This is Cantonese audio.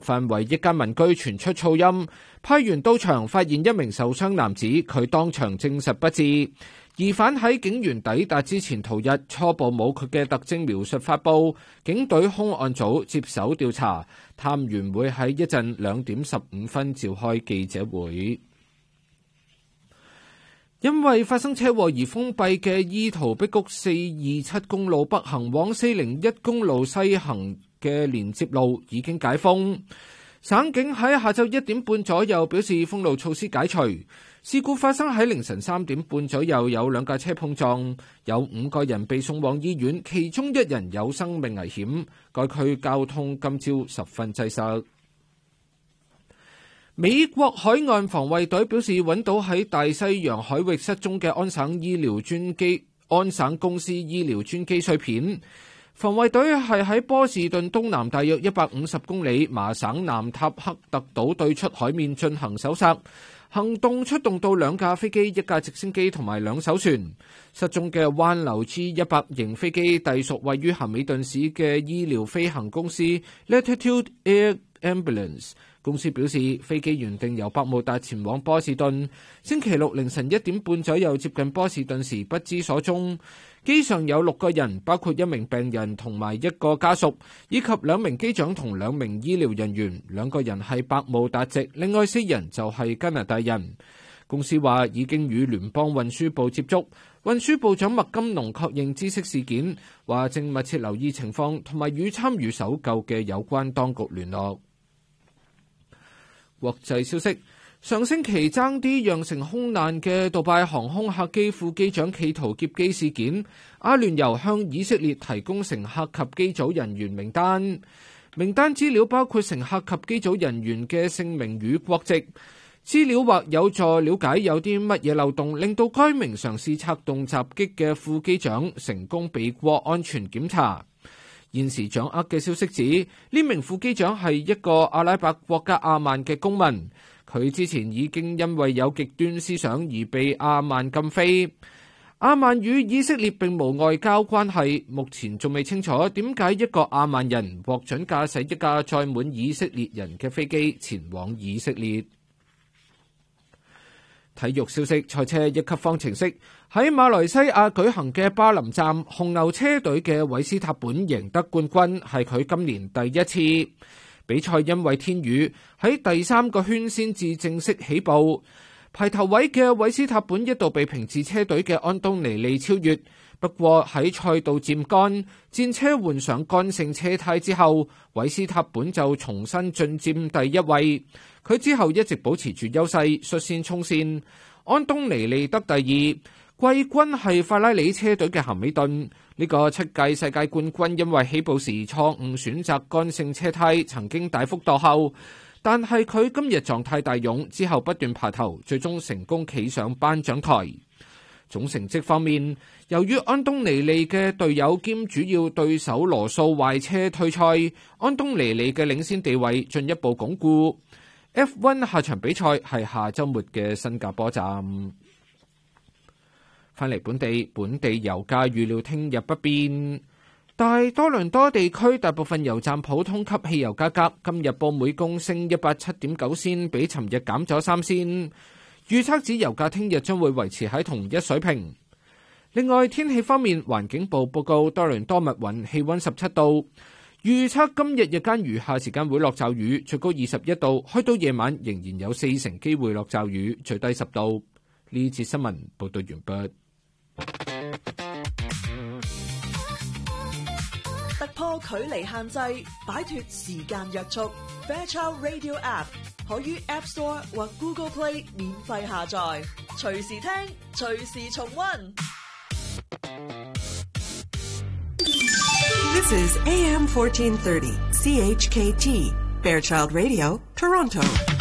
範圍一間民居傳出噪音，派員到場發現一名受傷男子，佢當場證實不治。疑犯喺警員抵達之前逃逸，初步冇佢嘅特徵描述發布。警隊兇案組接手調查，探員會喺一陣2點15分召開記者會。因為發生車禍而封閉嘅伊圖碧谷427公路北行往401公路西行嘅連接路已經解封。省警喺下晝1點半左右表示封路措施解除。事故發生喺凌晨3點半左右，有2架車碰撞，有5個人被送往醫院，其中1人有生命危險。該區交通今朝十分擠塞。美國海岸防衛隊表示揾到喺大西洋海域失蹤嘅安省公司醫療專機碎片。防衛隊係喺波士頓東南大約150公里麻省南塔克特島對出海面進行搜索。行動出動到2架飛機、1架直升機同埋2艘船。失蹤嘅灣流 G100 型飛機隸屬位於咸美頓市嘅醫療飛行公司 Latitude Air Ambulance。公司表示，飛機原定由百慕達前往波士頓，星期六凌晨1點半左右接近波士頓時不知所蹤。機上有6個人，包括1名病人同埋1個家屬，以及2名機長同2名醫療人員。2個人係百慕達籍，另外4人就係加拿大人。公司話已經與聯邦運輸部接觸，運輸部長麥金農確認知悉事件，話正密切留意情況，同埋與參與搜救嘅有關當局聯絡。國際消息，上星期爭啲釀成空難嘅杜拜航空客機副機長企圖劫機事件，阿聯酋向以色列提供乘客及機組人員名單。名單資料包括乘客及機組人員嘅姓名與國籍。資料或有助了解有啲乜嘢漏洞，令到該名嘗試策動襲擊嘅副機長成功避過安全檢查。現時掌握嘅消息指，呢名副機長係一個阿拉伯國家阿曼嘅公民，佢之前已經因為有極端思想而被阿曼禁飛。阿曼與以色列並無外交關係，目前仲未清楚點解一個阿曼人獲准駕駛一架載滿以色列人嘅飛機前往以色列。體育消息，賽車1級方程式喺馬來西亞舉行嘅巴林站，紅牛車隊嘅韋斯塔本贏得冠軍，係佢今年第一次。比賽因為天雨，喺第3個圈先至正式起步。排頭位嘅韋斯塔本一度被平治車隊嘅安東尼利超越，不過喺賽道漸乾，戰車換上乾性車胎之後，韋斯塔本就重新進佔第1位。佢之後一直保持住優勢，率先衝線。安東尼利得第2，季軍係法拉利車隊嘅咸美頓。呢個7屆世界冠軍因為起步時錯誤選擇乾性車胎，曾經大幅墮後。但係佢今日狀態大勇，之後不斷爬頭，最終成功企上頒獎台。總成績方面，由於安東尼利嘅隊友兼主要對手羅素壞車退賽，安東尼利嘅領先地位進一步鞏固。F1 下場比賽係下週末嘅新加坡站。返嚟本地油價預料聽日不變，但多倫多地區大部分油站普通級汽油價格今日報每公升187.9仙，比尋日減咗3仙。預測指油價聽日將會維持喺同一水平。另外天氣方面，環境部報告多倫多密雲，氣溫17度。預測今日日間餘下時間會落驟雨，最高21度，開到夜晚仍然有40%機會落驟雨，最低10度。呢節新聞報道完畢。 突破距離限制，擺脫時間約束。Fairchild Radio App 可於 App Store 或 Google Play 免費下載，隨時聽，隨時重溫。 This is AM 1430 CHKT Fairchild Radio, Toronto.